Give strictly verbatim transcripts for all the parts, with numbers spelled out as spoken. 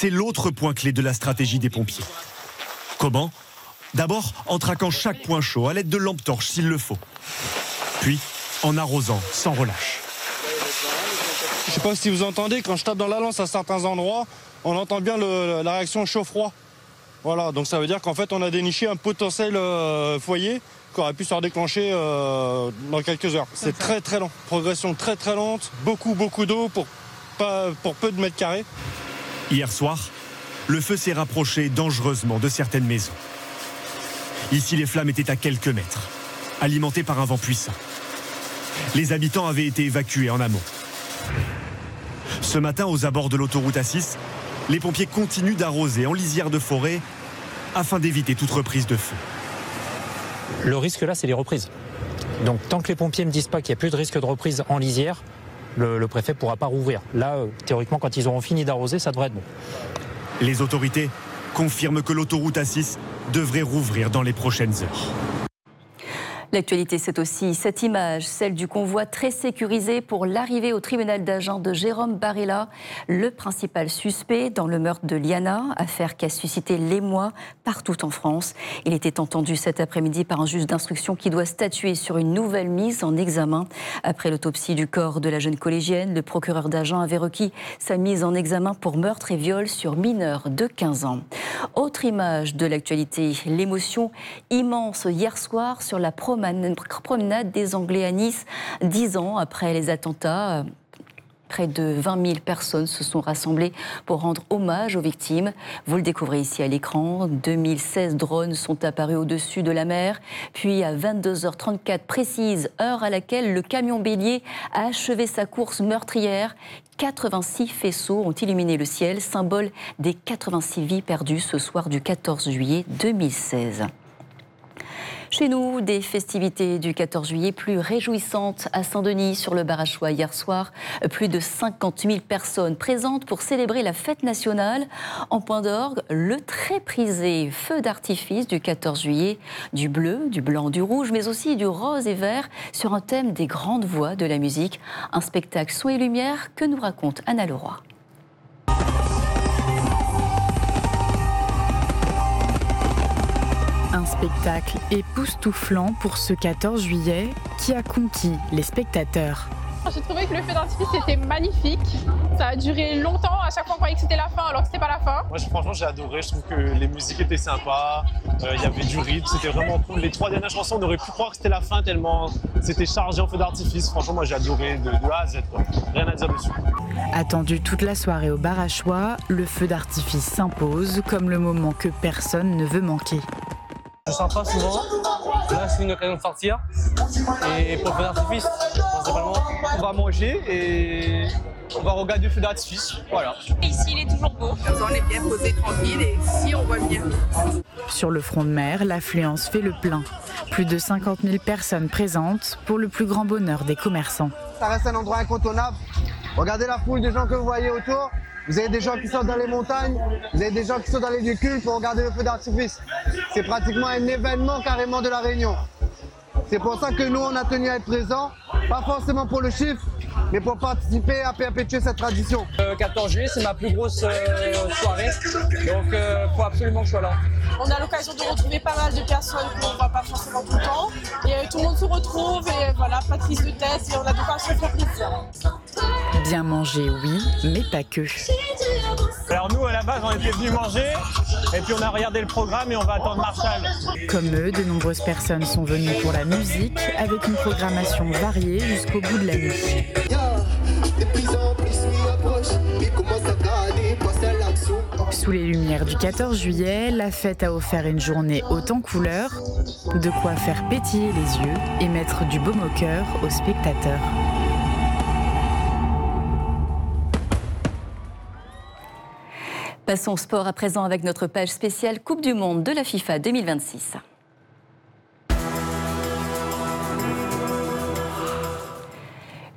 C'est l'autre point clé de la stratégie des pompiers. Comment ? D'abord en traquant chaque point chaud à l'aide de lampes torches s'il le faut. Puis en arrosant sans relâche. Je ne sais pas si vous entendez, quand je tape dans la lance à certains endroits, on entend bien le, la réaction chaud-froid. Voilà, donc ça veut dire qu'en fait on a déniché un potentiel euh, foyer qui aurait pu se redéclencher euh, dans quelques heures. C'est très très lent, progression très très lente, beaucoup beaucoup d'eau pour, pas, pour peu de mètres carrés. Hier soir, le feu s'est rapproché dangereusement de certaines maisons. Ici, les flammes étaient à quelques mètres, alimentées par un vent puissant. Les habitants avaient été évacués en amont. Ce matin, aux abords de l'autoroute A six, les pompiers continuent d'arroser en lisière de forêt afin d'éviter toute reprise de feu. Le risque là, c'est les reprises. Donc tant que les pompiers ne me disent pas qu'il n'y a plus de risque de reprise en lisière, le, le préfet ne pourra pas rouvrir. Là, euh, théoriquement, quand ils auront fini d'arroser, ça devrait être bon. Les autorités confirment que l'autoroute A six devrait rouvrir dans les prochaines heures. L'actualité, c'est aussi cette image, celle du convoi très sécurisé pour l'arrivée au tribunal d'Agen de Jérôme Barella, le principal suspect dans le meurtre de Liana, affaire qui a suscité l'émoi partout en France. Il était entendu cet après-midi par un juge d'instruction qui doit statuer sur une nouvelle mise en examen. Après l'autopsie du corps de la jeune collégienne, le procureur d'Agen avait requis sa mise en examen pour meurtre et viol sur mineur de quinze ans. Autre image de l'actualité, l'émotion immense hier soir sur la promenade promenade des Anglais à Nice, dix ans après les attentats. Près de vingt mille personnes se sont rassemblées pour rendre hommage aux victimes. Vous le découvrez ici à l'écran. deux mille seize drones sont apparus au-dessus de la mer. Puis à vingt-deux heures trente-quatre précise, heure à laquelle le camion bélier a achevé sa course meurtrière, quatre-vingt-six faisceaux ont illuminé le ciel, symbole des quatre-vingt-six vies perdues ce soir du quatorze juillet deux mille seize. Chez nous, des festivités du quatorze juillet plus réjouissantes à Saint-Denis sur le Barachois hier soir. Plus de cinquante mille personnes présentes pour célébrer la fête nationale. En point d'orgue, le très prisé feu d'artifice du quatorze juillet, du bleu, du blanc, du rouge, mais aussi du rose et vert sur un thème des grandes voix de la musique. Un spectacle son et lumière que nous raconte Anna Leroy. Un spectacle époustouflant pour ce quatorze juillet qui a conquis les spectateurs. J'ai trouvé que le feu d'artifice était magnifique. Ça a duré longtemps, à chaque fois on croyait que c'était la fin alors que c'était pas la fin. Moi franchement j'ai adoré, je trouve que les musiques étaient sympas, il euh, y avait du rythme, c'était vraiment cool. Les trois dernières chansons on aurait pu croire que c'était la fin tellement c'était chargé en feu d'artifice. Franchement moi j'ai adoré de, de A à Z, quoi. Rien à dire dessus. Attendu toute la soirée au Barachois, le feu d'artifice s'impose comme le moment que personne ne veut manquer. Je sors pas souvent, là c'est une occasion de sortir et pour le feu d'artifice, principalement on va manger et on va regarder le feu d'artifice, voilà. Ici il est toujours beau, on est bien posé tranquille et ici on voit bien. Sur le front de mer, l'affluence fait le plein. Plus de cinquante mille personnes présentes pour le plus grand bonheur des commerçants. Ça reste un endroit incontournable, regardez la foule de gens que vous voyez autour. Vous avez des gens qui sont dans les montagnes, vous avez des gens qui sont dans les lieux cultes pour regarder le feu d'artifice. C'est pratiquement un événement carrément de la Réunion. C'est pour ça que nous, on a tenu à être présents, pas forcément pour le chiffre, mais pour participer à perpétuer cette tradition. Le quatorze juillet, c'est ma plus grosse euh, soirée, donc il euh, faut absolument que je sois là. On a l'occasion de retrouver pas mal de personnes qu'on ne voit pas forcément tout le temps. Et euh, tout le monde se retrouve et voilà, pas de prise de tête et on a de quoi se faire plaisir. Bien manger, oui, mais pas que. Alors nous, à la base, on était venus manger et puis on a regardé le programme et on va attendre Marshall. Comme eux, de nombreuses personnes sont venues pour la musique avec une programmation variée jusqu'au bout de la nuit. Sous les lumières du quatorze juillet, la fête a offert une journée haute en couleurs, de quoi faire pétiller les yeux et mettre du baume au cœur aux spectateurs. Passons au sport à présent avec notre page spéciale Coupe du Monde de la FIFA deux mille vingt-six.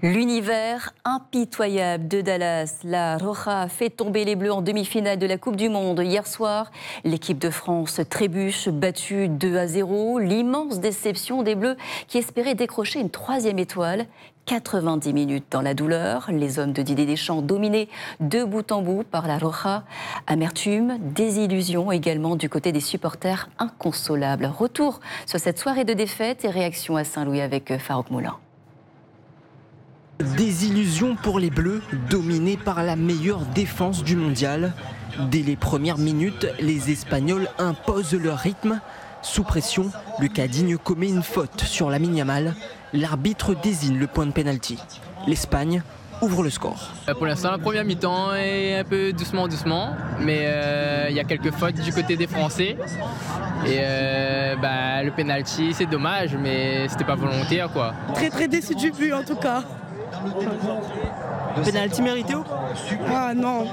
L'univers impitoyable de Dallas. La Roja a fait tomber les Bleus en demi-finale de la Coupe du Monde hier soir. L'équipe de France trébuche, battue deux à zéro. L'immense déception des Bleus qui espéraient décrocher une troisième étoile. quatre-vingt-dix minutes dans la douleur. Les hommes de Didier Deschamps dominés de bout en bout par la Roja. Amertume, désillusion également du côté des supporters inconsolables. Retour sur cette soirée de défaite et réaction à Saint-Louis avec Farouk Moulin. Désillusion pour les Bleus, dominés par la meilleure défense du mondial. Dès les premières minutes, les Espagnols imposent leur rythme. Sous pression, Lucas Digne commet une faute sur Lamine Yamal. L'arbitre désigne le point de pénalty. L'Espagne ouvre le score. Pour l'instant, la première mi-temps est un peu doucement, doucement. Mais euh, il y a quelques fautes du côté des Français. Et euh, bah, le pénalty, c'est dommage, mais c'était pas volontaire, quoi. Très très déçu du but en tout cas. Pénalty mérité ou? Ah non.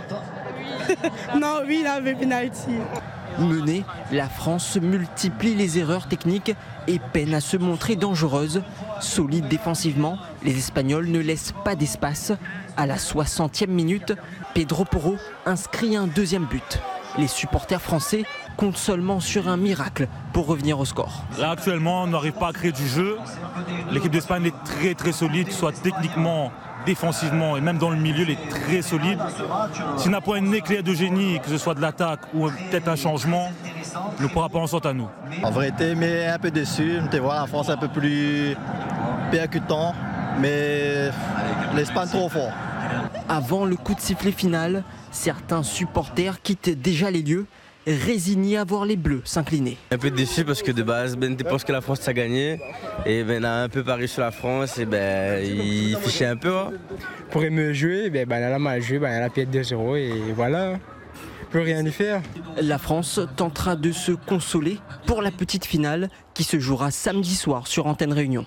Non, oui, il avait pénalty. Menée, la France multiplie les erreurs techniques et peine à se montrer dangereuse. Solide défensivement, les Espagnols ne laissent pas d'espace. À la soixantième minute, Pedro Porro inscrit un deuxième but. Les supporters français comptent seulement sur un miracle pour revenir au score. Là actuellement, on n'arrive pas à créer du jeu. L'équipe d'Espagne est très très solide, soit techniquement, défensivement et même dans le milieu, elle est très solide. S'il n'a pas un éclair de génie, que ce soit de l'attaque ou peut-être un changement, ne pourra pas en sortir à nous. En vérité, mais un peu déçu. On te voit la France un peu plus percutant, mais l'Espagne trop fort. Avant le coup de sifflet final, certains supporters quittent déjà les lieux, résignés à voir les Bleus s'incliner. Un peu déçu parce que de base, Ben tu penses que la France a gagné et Ben a un peu parié sur la France et ben il fichait un peu. Hein. Pour mieux jouer, ben, ben elle a mal joué, ben elle a perdu deux zéro et voilà, peut rien y faire. La France tentera de se consoler pour la petite finale qui se jouera samedi soir sur Antenne Réunion.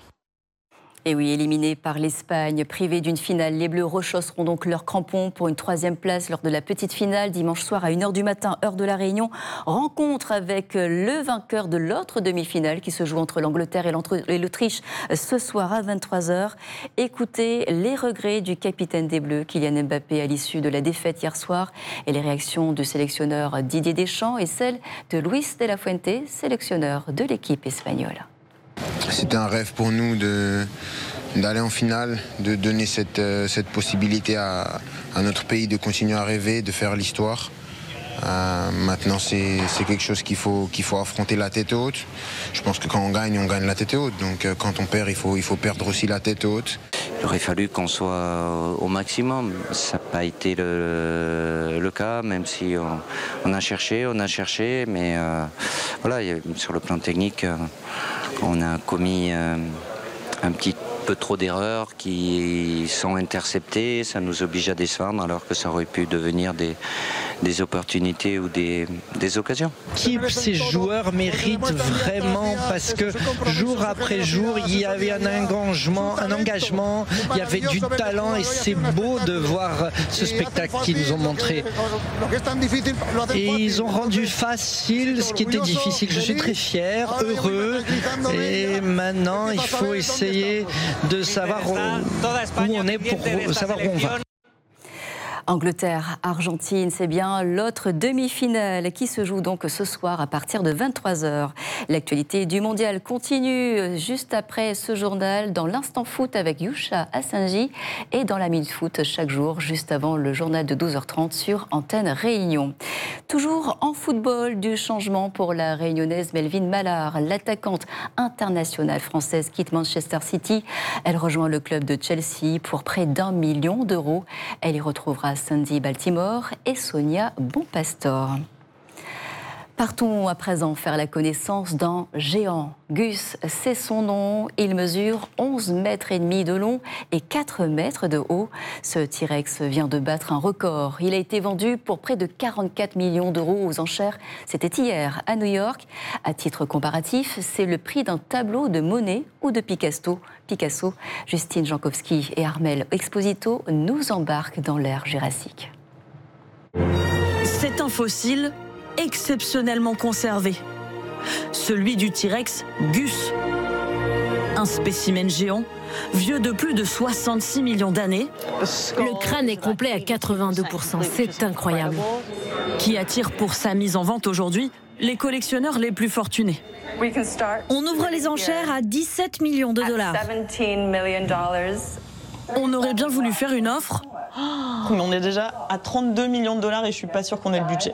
Et oui, éliminés par l'Espagne, privés d'une finale, les Bleus rechasseront donc leurs crampons pour une troisième place lors de la petite finale dimanche soir à une heure du matin, heure de la Réunion. Rencontre avec le vainqueur de l'autre demi-finale qui se joue entre l'Angleterre et l'Autriche ce soir à vingt-trois heures. Écoutez les regrets du capitaine des Bleus, Kylian Mbappé, à l'issue de la défaite hier soir et les réactions du sélectionneur Didier Deschamps et celles de Luis de la Fuente, sélectionneur de l'équipe espagnole. C'était un rêve pour nous de, d'aller en finale, de donner cette, cette possibilité à, à notre pays de continuer à rêver, de faire l'histoire. Euh, maintenant, c'est, c'est quelque chose qu'il faut, qu'il faut affronter la tête haute. Je pense que quand on gagne, on gagne la tête haute. Donc quand on perd, il faut, il faut perdre aussi la tête haute. Il aurait fallu qu'on soit au maximum. Ça n'a pas été le, le cas, même si on, on a cherché, on a cherché. Mais euh, voilà, sur le plan technique, euh, on a commis euh, un petit peu trop d'erreurs qui sont interceptées. Ça nous oblige à descendre alors que ça aurait pu devenir des, des opportunités ou des, des occasions. Ces joueurs méritent vraiment parce que jour après jour, il y avait un engagement, un engagement, il y avait du talent et c'est beau de voir ce spectacle qu'ils nous ont montré. Et ils ont rendu facile ce qui était difficile. Je suis très fier, heureux et maintenant il faut essayer de savoir où, où on est pour savoir où on va. Angleterre-Argentine, c'est bien l'autre demi-finale qui se joue donc ce soir à partir de vingt-trois heures. L'actualité du mondial continue juste après ce journal dans l'instant foot avec Yusha Asenji et dans la minute foot chaque jour juste avant le journal de douze heures trente sur Antenne Réunion. Toujours en football, du changement pour la réunionnaise Melvin Mallard. L'attaquante internationale française quitte Manchester City. Elle rejoint le club de Chelsea pour près d'un million d'euros. Elle y retrouvera Sandy Baltimore et Sonia Bonpastor. Partons à présent faire la connaissance d'un géant. Gus, c'est son nom. Il mesure onze mètres et demi de long et quatre mètres de haut. Ce T-Rex vient de battre un record. Il a été vendu pour près de quarante-quatre millions d'euros aux enchères. C'était hier à New York. À titre comparatif, c'est le prix d'un tableau de Monet ou de Picasso. Picasso. Justine Jankowski et Armel Exposito nous embarquent dans l'ère jurassique. C'est un fossile exceptionnellement conservé, celui du T-Rex Gus. Un spécimen géant vieux de plus de soixante-six millions d'années. Le crâne est complet à quatre-vingt-deux pour cent, c'est incroyable. Qui attire pour sa mise en vente aujourd'hui les collectionneurs les plus fortunés. On ouvre les enchères à dix-sept millions de dollars. On aurait bien voulu faire une offre. Mais on est déjà à trente-deux millions de dollars et je suis pas sûre qu'on ait le budget.